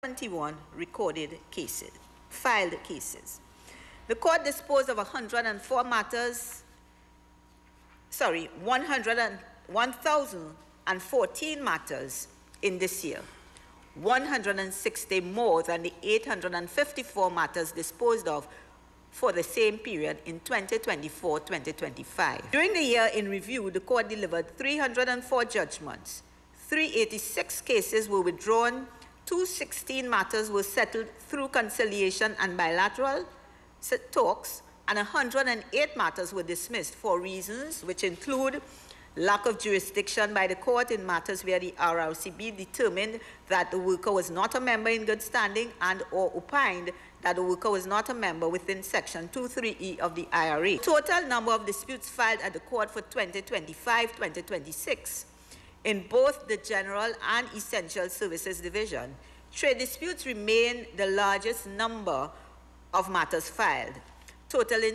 71 filed cases. The court disposed of 1,014 matters in this year, 160 more than the 854 matters disposed of for the same period in 2024-2025. During the year in review, the court delivered 304 judgments, 386 cases were withdrawn, 216 matters were settled through conciliation and bilateral talks, and 108 matters were dismissed for reasons which include lack of jurisdiction by the court in matters where the RRCB determined that the worker was not a member in good standing and or opined that the worker was not a member within Section 23E of the IRA. Total number of disputes filed at the court for 2025-2026 in both the General and Essential Services Division. Trade disputes remain the largest number of matters filed, totaling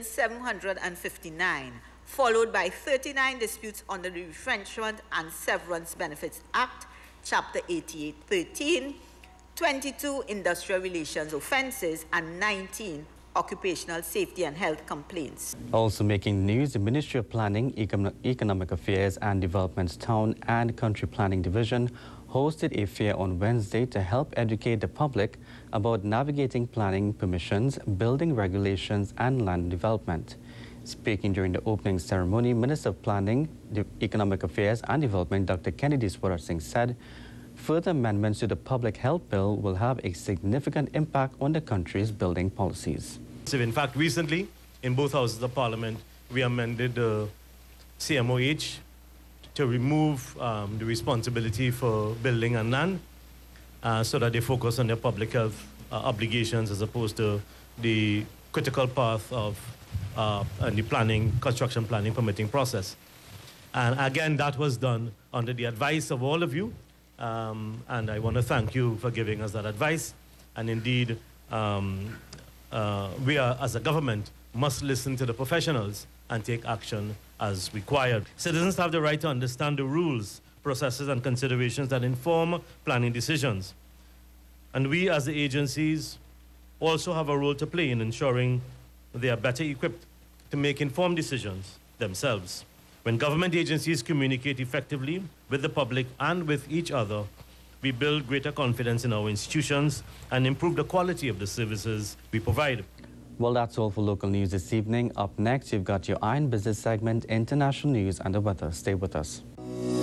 759, followed by 39 disputes under the Retrenchment and Severance Benefits Act, Chapter 8813, 22 industrial relations offenses, and 19 occupational safety and health complaints. Also making news, the Ministry of Planning, Economic Affairs and Development's Town and Country Planning Division hosted a fair on Wednesday to help educate the public about navigating planning permissions, building regulations and land development. Speaking during the opening ceremony, Minister of Planning, Economic Affairs and Development, Dr. Kennedy Swarup Singh said, further amendments to the Public Health Bill will have a significant impact on the country's building policies. So in fact, recently, in both houses of Parliament, we amended the CMOH to remove the responsibility for building and land so that they focus on their public health obligations as opposed to the critical path of the construction planning, permitting process. And again, that was done under the advice of all of you. And I want to thank you for giving us that advice. And indeed, we are, as a government, must listen to the professionals and take action as required. Citizens have the right to understand the rules, processes, and considerations that inform planning decisions. And we, as the agencies, also have a role to play in ensuring they are better equipped to make informed decisions themselves. When government agencies communicate effectively with the public and with each other, we build greater confidence in our institutions and improve the quality of the services we provide. Well, that's all for local news this evening. Up next, you've got your Iron Business segment, international news and the weather. Stay with us.